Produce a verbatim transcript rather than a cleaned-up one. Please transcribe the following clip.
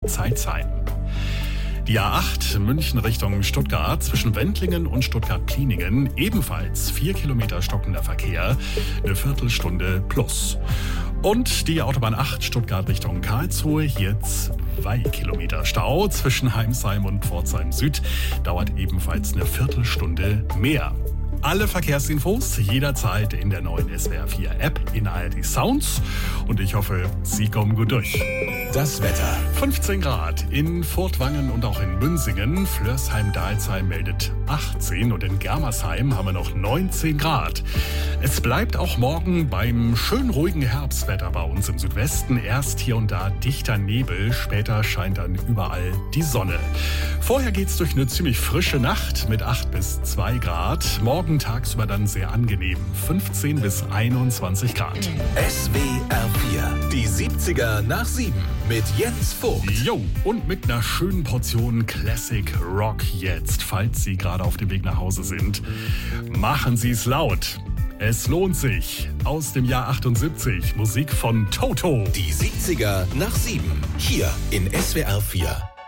Zeitz-Heim. Die A acht München Richtung Stuttgart zwischen Wendlingen und Stuttgart-Pliningen ebenfalls vier Kilometer stockender Verkehr, eine Viertelstunde plus. Und die Autobahn acht Stuttgart Richtung Karlsruhe, hier zwei Kilometer Stau zwischen Heimsheim und Pforzheim Süd, dauert ebenfalls eine Viertelstunde mehr. Alle Verkehrsinfos jederzeit in der neuen S W R vier App in A R D Sounds und ich hoffe, Sie kommen gut durch. Das Wetter. fünfzehn Grad in Furtwangen und auch in Münsingen. Flörsheim-Dalsheim meldet achtzehn und in Germersheim haben wir noch neunzehn Grad. Es bleibt auch morgen beim schön ruhigen Herbstwetter bei uns im Südwesten. Erst hier und da dichter Nebel, später scheint dann überall die Sonne. Vorher geht's durch eine ziemlich frische Nacht mit acht bis zwei Grad. Morgen tagsüber dann sehr angenehm, fünfzehn bis einundzwanzig Grad. S W R vier, die siebziger nach sieben mit Jens Vogt. Jo, und mit einer schönen Portion Classic Rock jetzt, falls Sie gerade auf dem Weg nach Hause sind. Machen Sie es laut. Es lohnt sich. Aus dem Jahr achtundsiebzig, Musik von Toto. Die siebziger nach sieben, hier in S W R vier.